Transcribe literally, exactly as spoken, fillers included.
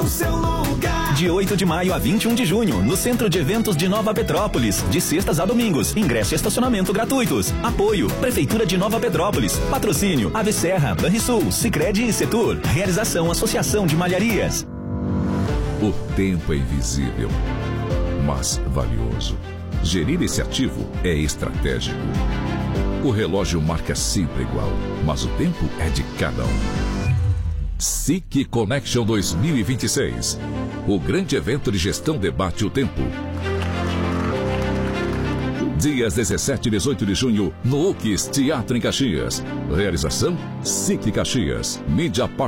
seu lugar. De oito de maio a vinte e um de junho, no Centro de Eventos de Nova Petrópolis. De sextas a domingos. Ingresso e estacionamento gratuitos. Apoio: Prefeitura de Nova Petrópolis. Patrocínio: Ave Serra, Banrisul, Sicredi e Setur. Realização: Associação de Malharias. O tempo é invisível, mas valioso. Gerir esse ativo é estratégico. O relógio marca sempre igual, mas o tempo é de cada um. S I C Connection dois mil e vinte e seis. O grande evento de gestão debate o tempo. Dias dezessete e dezoito de junho, no U C S Teatro em Caxias. Realização: S I C Caxias. Mídia